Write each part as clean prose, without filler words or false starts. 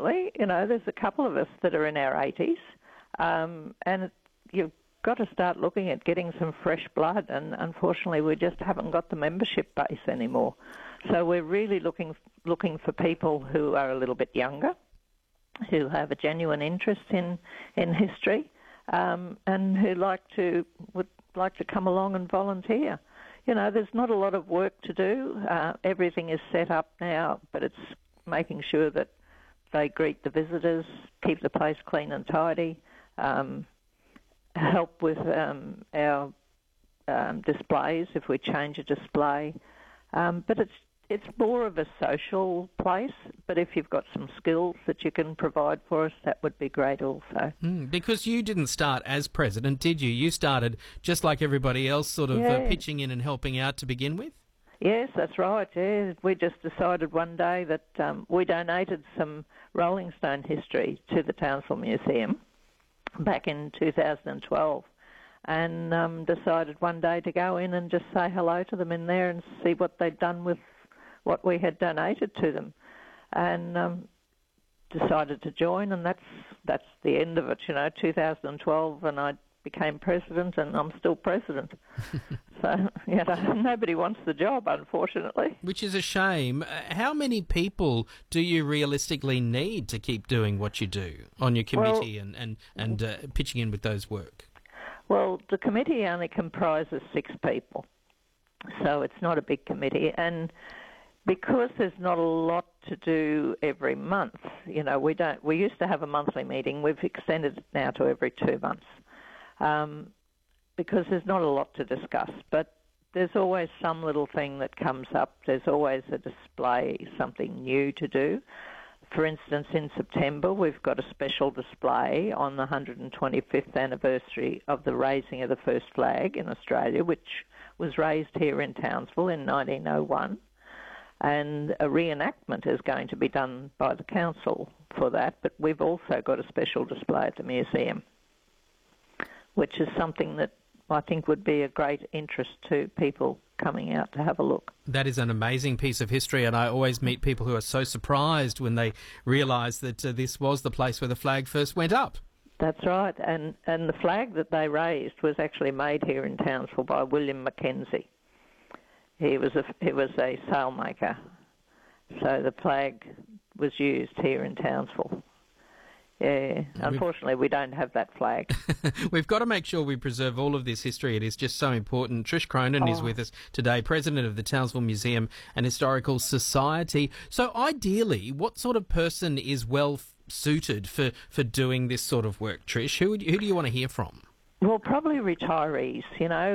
unfortunately, there's a couple of us that are in our 80s, and you've got to start looking at getting some fresh blood, and unfortunately we just haven't got the membership base anymore. So we're really looking for people who are a little bit younger, who have a genuine interest in history, and who would like to come along and volunteer. There's not a lot of work to do. Everything is set up now, but it's making sure that they greet the visitors, keep the place clean and tidy, help with our displays if we change a display. But it's more of a social place, but if you've got some skills that you can provide for us, that would be great also. Because you didn't start as president, did you? You started just like everybody else, sort of pitching in and helping out to begin with? Yes, that's right. Yeah. We just decided one day that we donated some Rolling Stone history to the Townsville Museum back in 2012, and decided one day to go in and just say hello to them in there and see what they'd done with what we had donated to them, and decided to join, and that's the end of it. 2012, and I became president, and I'm still president. So nobody wants the job, unfortunately. Which is a shame. How many people do you realistically need to keep doing what you do on your committee and pitching in with those work? Well, the committee only comprises 6 people, so it's not a big committee, and because there's not a lot to do every month, we used to have a monthly meeting. We've extended it now to every 2 months, because there's not a lot to discuss. But there's always some little thing that comes up. There's always a display, something new to do. For instance, in September, we've got a special display on the 125th anniversary of the raising of the first flag in Australia, which was raised here in Townsville in 1901. And a reenactment is going to be done by the council for that, but we've also got a special display at the museum, which is something that I think would be a great interest to people coming out to have a look. That is an amazing piece of history, and I always meet people who are so surprised when they realise that this was the place where the flag first went up. That's right, and the flag that they raised was actually made here in Townsville by William Mackenzie. He was a sailmaker, so the flag was used here in Townsville. Yeah, unfortunately, we don't have that flag. We've got to make sure we preserve all of this history. It is just so important. Trish Cronin is with us today, President of the Townsville Museum and Historical Society. So ideally, what sort of person is well suited for doing this sort of work, Trish? Who do you want to hear from? Well, probably retirees,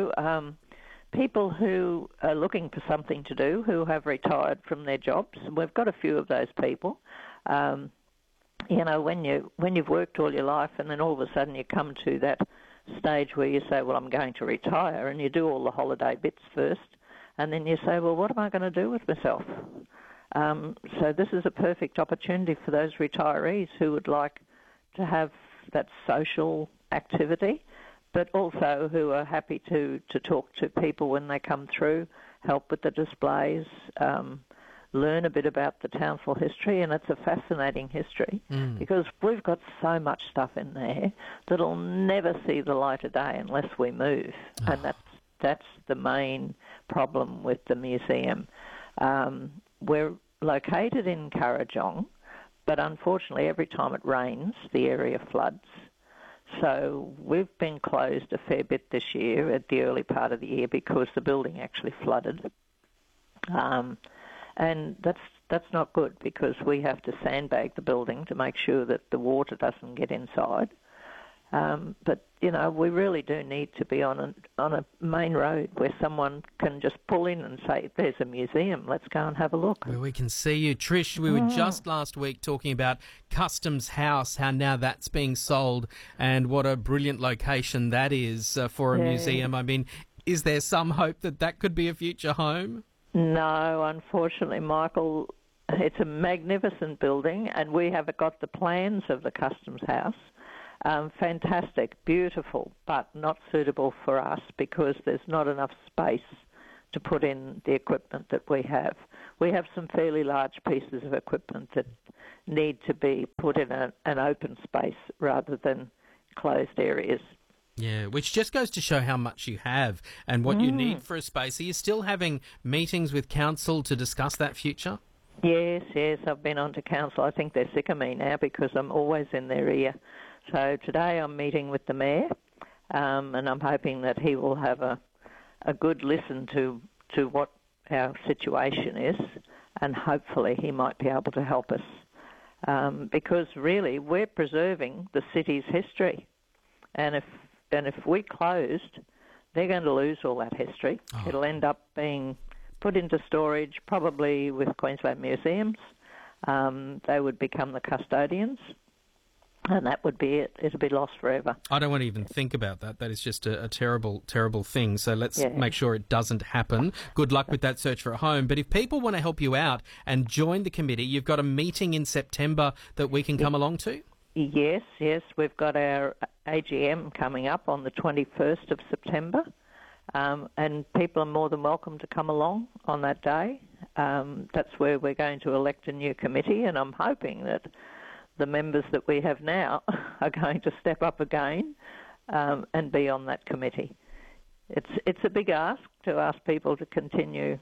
people who are looking for something to do, who have retired from their jobs. We've got a few of those people. When you've worked all your life and then all of a sudden you come to that stage where you say, well, I'm going to retire, and you do all the holiday bits first, and then you say, well, what am I going to do with myself? So this is a perfect opportunity for those retirees who would like to have that social activity, but also who are happy to talk to people when they come through, help with the displays, learn a bit about the Townsville history, and it's a fascinating history because we've got so much stuff in there that'll never see the light of day unless we move, and that's the main problem with the museum. We're located in Kurrajong, but unfortunately every time it rains, the area floods. So we've been closed a fair bit this year at the early part of the year because the building actually flooded. And that's not good because we have to sandbag the building to make sure that the water doesn't get inside. But we really do need to be on a main road where someone can just pull in and say, there's a museum, let's go and have a look. Where we can see you. Trish, we were just last week talking about Customs House, how now that's being sold, and what a brilliant location that is for a museum. I mean, is there some hope that could be a future home? No, unfortunately, Michael. It's a magnificent building, and we have got the plans of the Customs House. Fantastic, beautiful, but not suitable for us because there's not enough space to put in the equipment that we have. we have some fairly large pieces of equipment that need to be put in an open space rather than closed areas. Yeah, which just goes to show how much you have and what you need for a space. Are you still having meetings with council to discuss that future? Yes, I've been on to council. I think they're sick of me now because I'm always in their ear. So today I'm meeting with the mayor, and I'm hoping that he will have a good listen to what our situation is, and hopefully he might be able to help us. Because really we're preserving the city's history. And if we closed, they're going to lose all that history. Oh. It'll end up being put into storage, probably with Queensland Museums. They would become the custodians, and that would be it. It'll be lost forever. I don't want to even think about that. That is just a terrible, terrible thing. So let's make sure it doesn't happen. Good luck with that search for a home. But if people want to help you out and join the committee, you've got a meeting in September that we can come along to? Yes. We've got our AGM coming up on the 21st of September. And people are more than welcome to come along on that day. That's where we're going to elect a new committee, and I'm hoping that the members that we have now are going to step up again and be on that committee. It's a big ask to ask people to continue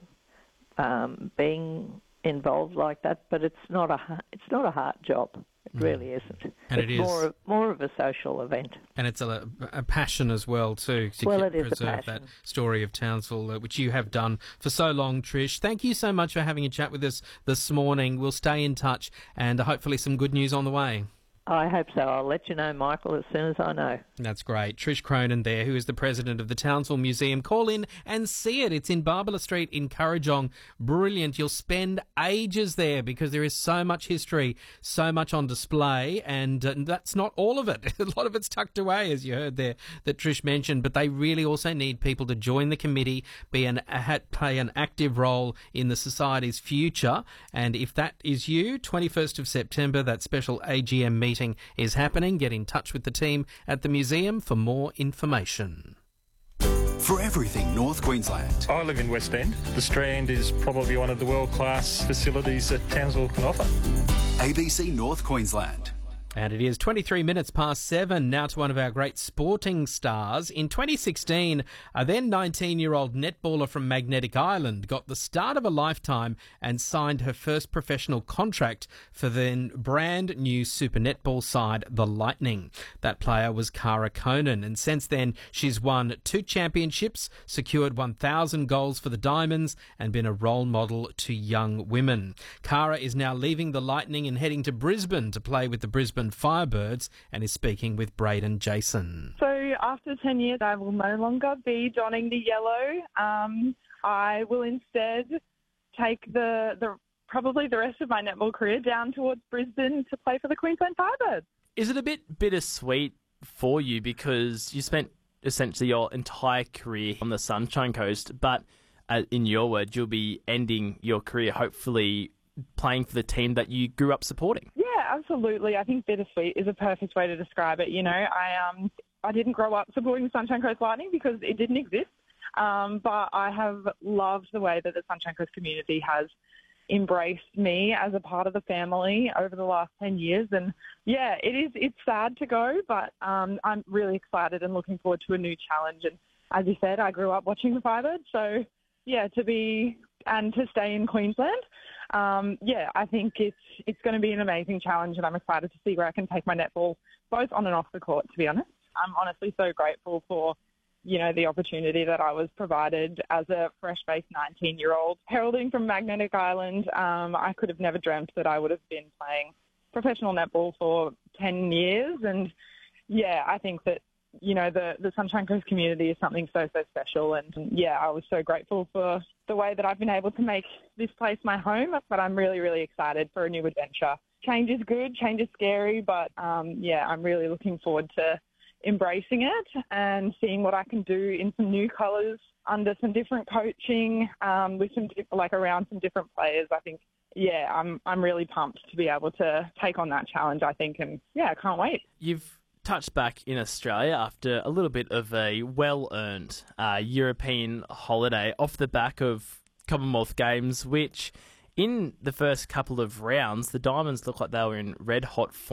being involved like that, but it's not a hard job. It really isn't. And it's more of a social event. And it's a passion as well, too, to preserve that story of Townsville, which you have done for so long, Trish. Thank you so much for having a chat with us this morning. We'll stay in touch and hopefully some good news on the way. I hope so. I'll let you know, Michael, as soon as I know. That's great. Trish Cronin there, who is the president of the Townsville Museum. Call in and see it. It's in Barbara Street in Kurrajong. Brilliant. You'll spend ages there because there is so much history, so much on display, and that's not all of it. A lot of it's tucked away, as you heard there, that Trish mentioned, but they really also need people to join the committee, play an active role in the society's future. And if that is you, 21st of September, that special AGM meeting is happening. Get in touch with the team at the museum for more information. For everything North Queensland. I live in West End. The Strand is probably one of the world-class facilities that Townsville can offer. ABC North Queensland. And it is 23 minutes past 7, now to one of our great sporting stars. In 2016, a then 19-year-old netballer from Magnetic Island got the start of a lifetime and signed her first professional contract for the then brand new Super Netball side, the Lightning. That player was Cara Conan, and since then she's won 2 championships, secured 1,000 goals for the Diamonds, and been a role model to young women. Cara is now leaving the Lightning and heading to Brisbane to play with the Brisbane Firebirds, and is speaking with Braden Jason. So after 10 years, I will no longer be donning the yellow. I will instead take probably the rest of my netball career down towards Brisbane to play for the Queensland Firebirds. Is it a bit bittersweet for you because you spent essentially your entire career on the Sunshine Coast, but in your words, you'll be ending your career hopefully playing for the team that you grew up supporting? Yeah, absolutely. I think bittersweet is a perfect way to describe it. You know, I didn't grow up supporting the Sunshine Coast Lightning because it didn't exist, but I have loved the way that the Sunshine Coast community has embraced me as a part of the family over the last 10 years. And yeah, it's sad to go, but I'm really excited and looking forward to a new challenge. And as you said, I grew up watching the Firebirds, so yeah, to stay in Queensland. I think it's going to be an amazing challenge, and I'm excited to see where I can take my netball, both on and off the court, to be honest. I'm honestly so grateful for, you know, the opportunity that I was provided as a fresh-faced 19-year-old heralding from Magnetic Island. I could have never dreamt that I would have been playing professional netball for 10 years, and yeah, I think that, you know, the Sunshine Coast community is something so, so special. And yeah, I was so grateful for the way that I've been able to make this place my home, but I'm really, really excited for a new adventure. Change is good, change is scary, but I'm really looking forward to embracing it and seeing what I can do in some new colours under some different coaching, with around some different players. I think, yeah, I'm really pumped to be able to take on that challenge, I think, and yeah, I can't wait. You've touched back in Australia after a little bit of a well-earned European holiday off the back of Commonwealth Games, which In the first couple of rounds, the Diamonds looked like they were in red hot form.